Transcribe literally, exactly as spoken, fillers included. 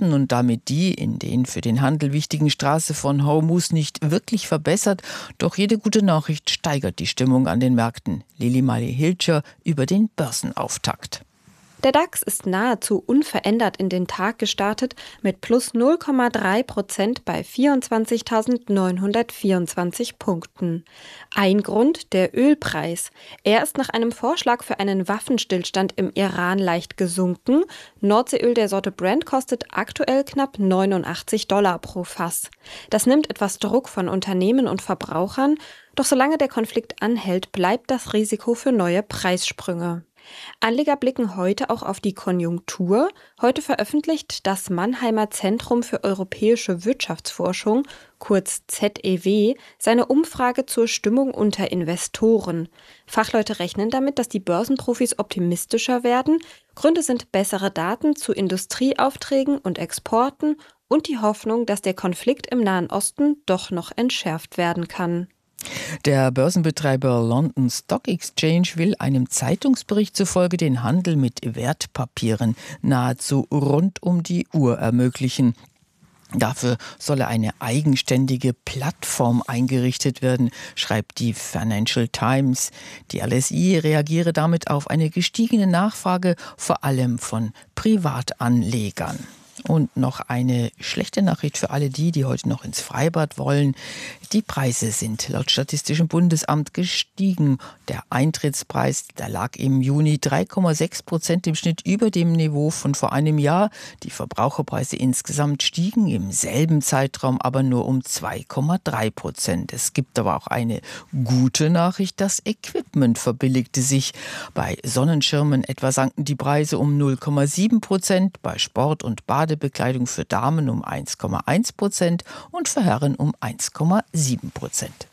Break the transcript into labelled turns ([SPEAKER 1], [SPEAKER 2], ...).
[SPEAKER 1] Staaten und damit die in den für den Handel wichtigen Straße von Hormuz nicht wirklich verbessert. Doch jede gute Nachricht steigert die Stimmung an den Märkten. Lili Mali-Hilscher über den Börsenauftakt.
[SPEAKER 2] Der DAX ist nahezu unverändert in den Tag gestartet mit plus null Komma drei Prozent bei vierundzwanzigtausendneunhundertvierundzwanzig Punkten. Ein Grund, der Ölpreis. Er ist nach einem Vorschlag für einen Waffenstillstand im Iran leicht gesunken. Nordseeöl der Sorte Brent kostet aktuell knapp neunundachtzig Dollar pro Fass. Das nimmt etwas Druck von Unternehmen und Verbrauchern. Doch solange der Konflikt anhält, bleibt das Risiko für neue Preissprünge. Anleger blicken heute auch auf die Konjunktur. Heute veröffentlicht das Mannheimer Zentrum für europäische Wirtschaftsforschung, kurz Z E W, seine Umfrage zur Stimmung unter Investoren. Fachleute rechnen damit, dass die Börsenprofis optimistischer werden. Gründe sind bessere Daten zu Industrieaufträgen und Exporten und die Hoffnung, dass der Konflikt im Nahen Osten doch noch entschärft werden kann.
[SPEAKER 1] Der Börsenbetreiber London Stock Exchange will einem Zeitungsbericht zufolge den Handel mit Wertpapieren nahezu rund um die Uhr ermöglichen. Dafür solle eine eigenständige Plattform eingerichtet werden, schreibt die Financial Times. Die L S I reagiere damit auf eine gestiegene Nachfrage, vor allem von Privatanlegern. Und noch eine schlechte Nachricht für alle die, die heute noch ins Freibad wollen. Die Preise sind laut Statistischem Bundesamt gestiegen. Der Eintrittspreis, der lag im Juni drei Komma sechs Prozent im Schnitt über dem Niveau von vor einem Jahr. Die Verbraucherpreise insgesamt stiegen im selben Zeitraum aber nur um zwei Komma drei Prozent. Es gibt aber auch eine gute Nachricht. Das Equipment verbilligte sich. Bei Sonnenschirmen etwa sanken die Preise um null Komma sieben Prozent, bei Sport- und Badebekleidung für Damen um eins Komma eins Prozent und für Herren um eins Komma sieben Prozent.